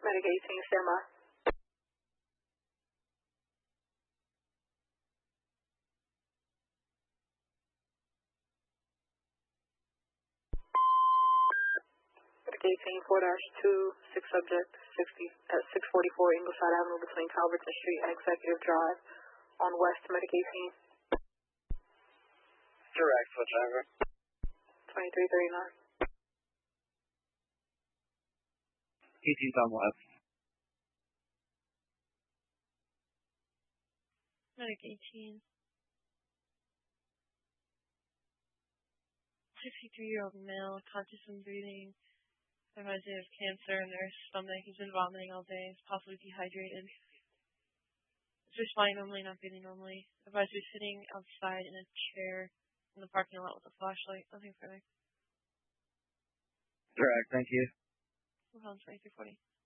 Medic 18, stand by. Medic 18, 4-2, 6 subject, 60 at 644 Ingleside Avenue between Calverton Street and Executive Drive on West. Medic 18. Direct, foot driver. 2339. 18's on left. Medic 18. 63-year-old male, conscious and breathing. Advised they have cancer in their stomach. He's been vomiting all day. He's possibly dehydrated. He's responding normally, not breathing normally. Advised he's sitting outside in a chair in the parking lot with a flashlight. Nothing further. Direct, thank you. Move on, 2340.